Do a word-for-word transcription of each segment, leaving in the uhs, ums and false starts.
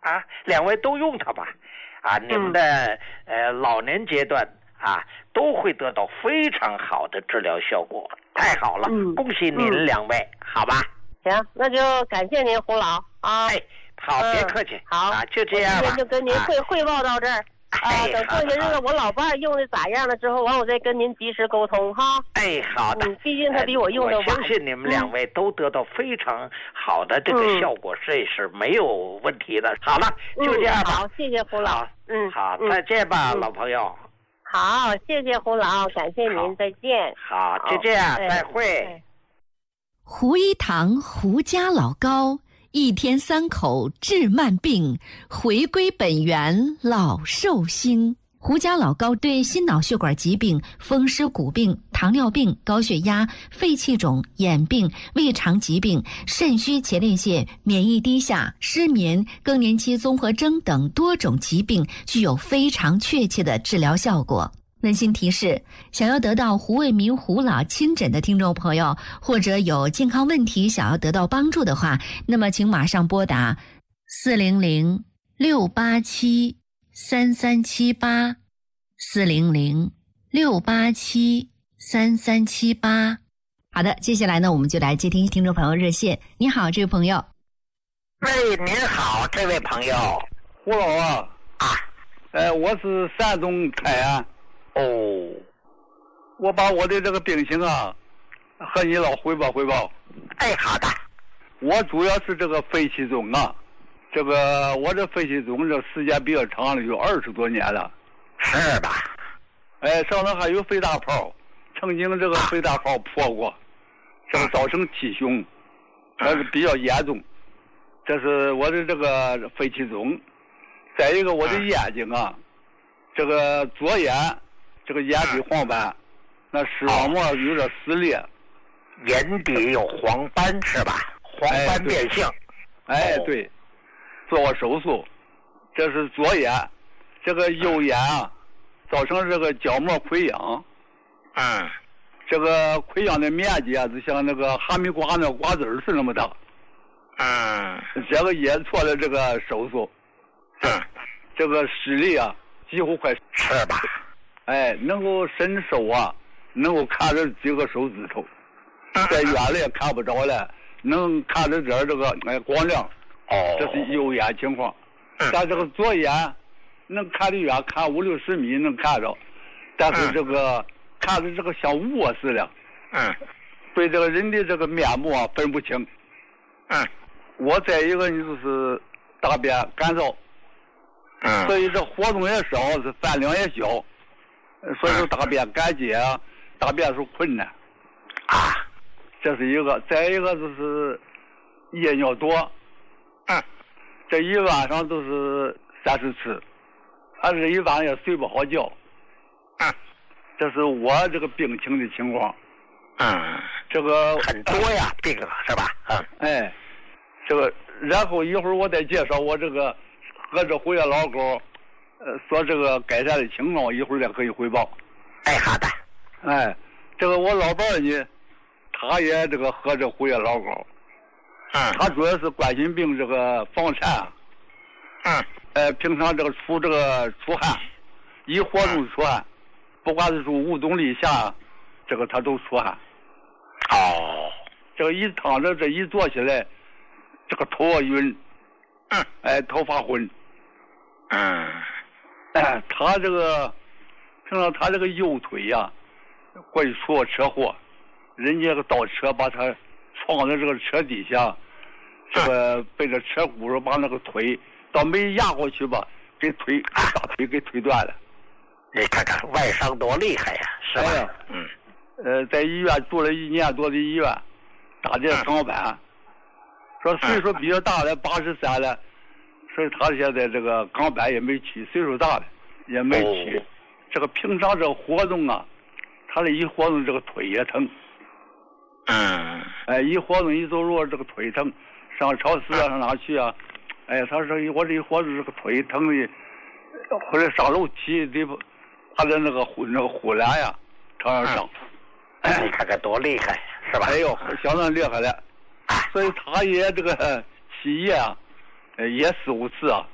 啊，两位都用它吧。啊，你们的、嗯、呃老年阶段啊，都会得到非常好的治疗效果。太好了，嗯、恭喜您、嗯、两位，好吧？ 行，那就感谢您，胡老啊。 哎，好，别客气。 嗯、好、 啊，就这样吧。 今天就跟您汇、啊、汇报到这儿。啊，等过些日子我老伴儿用的咋样了之后，完我再跟您及时沟通哈。 哎，好的。 嗯，毕竟他比我用的晚。 我相信你们两位都得到非常好的这个效果，这、嗯、是没有问题的。好了，就这样吧。 嗯、好，谢谢胡老。嗯， 好，再见吧，嗯、老朋友。 好，谢谢胡老，感谢您，再见。 好，就这样，再会。 胡一堂胡家老高。一天三口治慢病，回归本源老寿星。胡家老高对心脑血管疾病、风湿骨病、糖尿病、高血压、肺气肿、眼病、胃肠疾病、肾虚前列腺、免疫低下、失眠、更年期综合征等多种疾病具有非常确切的治疗效果。温馨提示：想要得到胡卫民胡老亲诊的听众朋友，或者有健康问题想要得到帮助的话，那么请马上拨打四零零六八七三三七八四零零六八七三三七八。好的，接下来呢，我们就来接听听众朋友热线。你好，这位朋友。 喂，您好，这位朋友。 胡老啊啊， 呃，我是山东泰安。 哦， 我把我的这个病情啊和你老汇报汇报。 哎，好的。 我主要是这个肺气肿啊，这个我这肺气肿这时间比较长了，有二十多年了。 是吧？ 哎，上头还有肺大泡，曾经这个肺大泡破过，这个造成气胸，还是比较严重。这是我的这个肺气肿。再一个，我的眼睛啊，这个左眼。这个眼底黄斑，那视网膜有点撕裂， 眼底有黄斑是吧？黄斑变性。 哎，对，做过手术。这是左眼，这个右眼啊，造成这个角膜溃疡。 嗯。 这个溃疡的面积啊，就像那个哈密瓜那瓜子儿是那么大。 嗯。 这个也做了这个手术。 嗯。 这个视力啊，几乎快是吧？ 哎，能够伸手啊，能够看着几个手指头，在远了也看不着了，能看着点这个哎光亮。 哦， 这是右眼情况。但这个左眼能看得远，看五六十米能看着，但是这个看着这个像雾似的。 嗯。 对这个人的这个面目啊分不清。 嗯。 我再一个就是大便干燥。 嗯。 所以这活动也少，是饭量也小。所以说大便干结啊，大便是困难啊， 这是一个。再一个就是夜尿多， 嗯， 这一晚上都是三十次，还是一晚上也睡不好觉， 嗯， 这是我这个病情的情况。 嗯， 这个很多呀，病是吧？嗯， 哎，这个然后一会儿我再介绍我这个和这胡家老狗。呃，说这个改善的情况，一会儿再可以汇报。 哎，好的。 哎，这个我老伴儿呢，他也这个喝这胡叶老膏。 嗯。 他主要是冠心病这个房颤。 嗯。 呃，平常这个出这个出汗，一活动出汗，不管是说无动力下，这个他都出汗。 哦。 这个一躺着，这一坐起来，这个头啊晕。 嗯。 哎，头发昏。 嗯。 哎，他这个平常他这个右腿呀、啊，会出过车祸，人家个倒车把他撞在这个车底下，这个被这车轱辘把那个腿倒没压过去吧，给腿大腿给推断了。 你看看外伤多厉害呀，是吧？ 哎、嗯。呃，在医院住了一年多的医院，打这钢板，说岁数比较大的八十三了。所以他现在这个钢板也没取，岁数大了也没取。哦、这个平常这个活动啊，他这一活动这个腿也疼。 嗯。 哎，一活动一走路这个腿疼，上超市啊上哪去啊？哎，他说我这一活动这个腿疼的，或者上楼梯得他的那个护那个护栏呀常常上。 嗯、你看看多厉害，是吧？ 哎呦，相当厉害了。所以他也这个起夜啊。也四五次啊，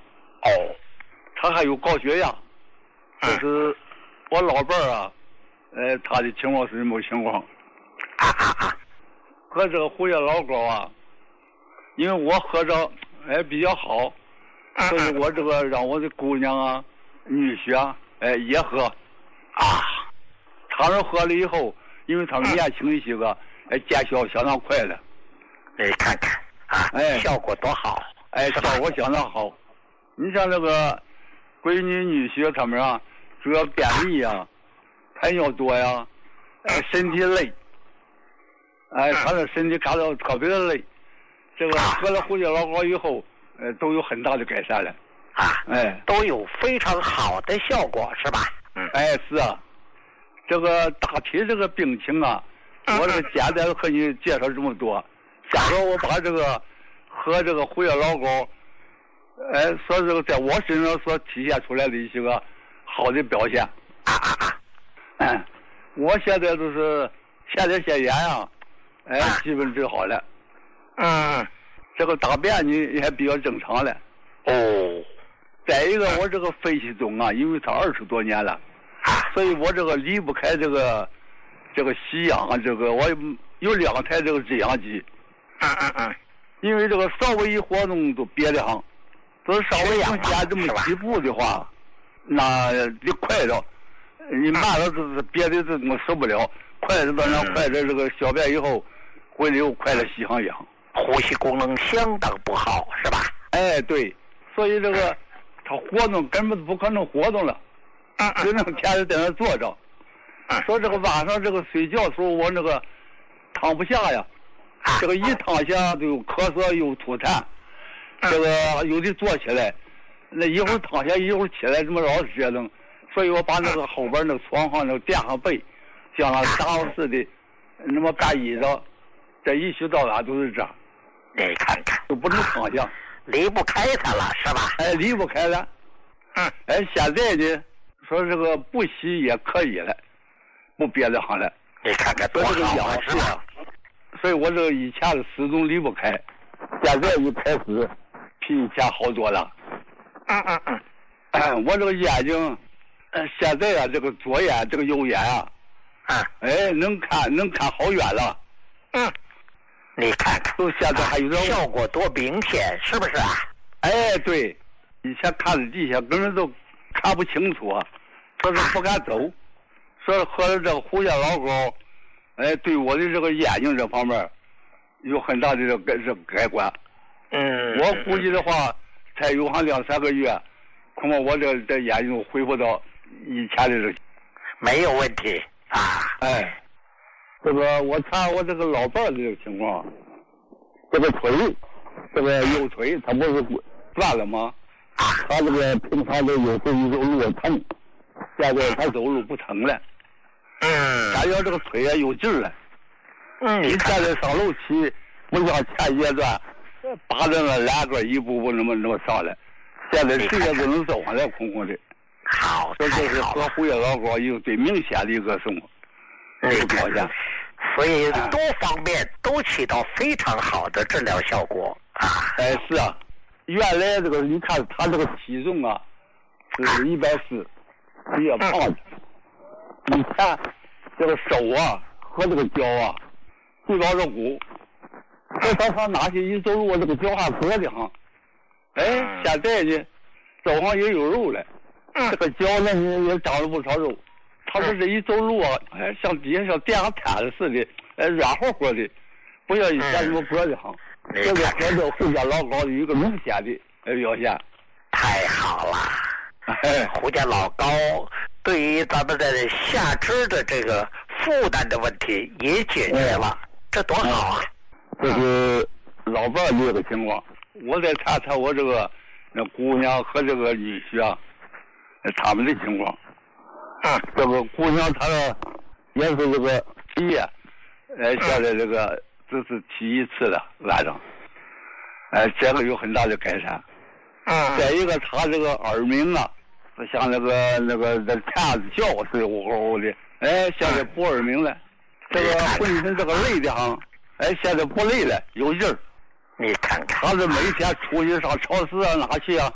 哦， 他还有高血压，这是我老伴儿啊，呃，他的情况是什么情况？ 啊啊啊！ 喝这个胡叶老膏啊，因为我喝着哎比较好，所以我这个让我的姑娘啊、女婿啊，哎也喝啊。 他们喝了以后，因为他们年轻一些个，哎见效相当快了。 你看看啊， 哎， 效果多好！ 哎，效果相当好。你像这个闺女、女婿他们啊，主要便秘呀、排尿多呀，哎，身体累，哎，他的身体感到特别的累。这个喝了胡椒老膏以后，呃，都有很大的改善了。 啊， 哎， 都有非常好的效果，是吧？嗯， 哎，是啊。这个大体这个病情啊，我这个简单和你介绍这么多。假如我把这个喝这个胡椒老膏，哎，说这个在我身上所体现出来的一些个好的表现。 啊啊啊！ 嗯，我现在就是前列腺炎啊，哎，基本治好了。 嗯， 这个大便呢也比较正常了。 哦， 再一个，我这个肺气肿啊，因为它二十多年了，所以我这个离不开这个这个吸氧啊，这个我有两台这个制氧机。 嗯嗯嗯。 因为这个稍微一活动都憋得慌，都稍微往下这么几步的话，那得快着，你慢了就是憋的这么受不了，快着到那快着这个小便以后，回来又快了吸上氧， 呼吸功能相当不好，是吧？ 哎，对，所以这个他活动根本不可能活动了，只能天天在那坐着。说这个晚上这个睡觉时候我那个躺不下呀。这个一躺下就咳嗽又吐痰，这个有的坐起来，那一会儿躺下一会儿起来，这么老是折腾，所以我把那个后边那个床上那个垫上被，像那沙发似的，那么盖衣裳，这一宿到晚都是这样。 你看看， 都不能躺下， 离不开它了，是吧？ 哎，离不开了。 嗯。 哎，现在呢，说这个不吸也可以了，不憋得慌了。 你看看多好啊，是吧？ 所以我这个以前的始终离不开，现在一开始比以前好多了。 嗯嗯嗯。 哎，我这个眼睛，呃，现在啊，这个左眼这个右眼啊， 嗯， 哎，能看能看好远了。 嗯，你看看， 都现在还有点效果多明显，是不是啊？ 哎，对，以前看着地下根本都看不清楚啊，说是不敢走，说是喝了这个胡椒老膏。哎，对我的这个眼睛这方面有很大的这个改这个改观。 嗯， 我估计的话，才有上两三个月，恐怕我这这眼睛恢复到以前的这。 没有问题啊。 哎，这个我查我这个老伴儿的这个情况，这个腿，这个右腿他不是断了吗？他这个平常都有时候一走路疼，现在他走路不疼了。 嗯， 感觉这个腿啊有劲儿了。 嗯， 你现在上楼梯不像前阶段，扒着那栏杆一步步那么那么上来，现在谁也不能走上来空空的。 好， 这就是喝胡椒老膏一个最明显的一个什么一个表现。 所以多方面都起到非常好的治疗效果啊。 哎，是啊，原来这个你看他这个体重啊是一百四，比较胖的。你看这个手啊和这个脚啊，最高是骨，这他他拿起一走路，这个脚还硌得慌。哎，现在呢，手上也有肉了，这个脚呢也长了不少肉。他说这一走路啊，哎，像底下像垫上毯子似的，哎，软和和的，不像以前那么硌得慌。这个和这胡椒老膏有一个明显的呃表现。 太好了，哎，胡椒老膏。对于咱们的下肢的这个负担的问题也解决了，嗯、这多好啊！ 这是老伴儿这个情况，我再查查我这个那姑娘和这个女婿啊，他们的情况。 嗯， 这个姑娘她呢也是这个体液，呃，现在这个只是提一次了晚上，哎，这个有很大的改善。 嗯， 再一个她这个耳鸣啊。像那个那个那叉子叫似的，呜呼呼的，哎，现在不耳鸣了。这个浑身这个累的哈，哎，现在不累了，有劲儿。 你看看， 他是每天出去上超市啊哪去啊，